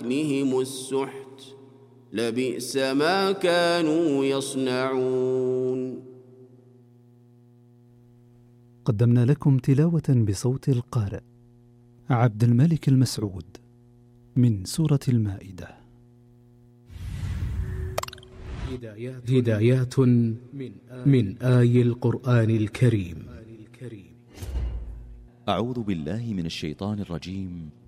وأكلهم السحت لبئس ما كانوا يصنعون. قدمنا لكم تلاوة بصوت القارئ عبد الملك المسعود من سورة المائدة. هدايات من آي القرآن الكريم. أعوذ بالله من الشيطان الرجيم.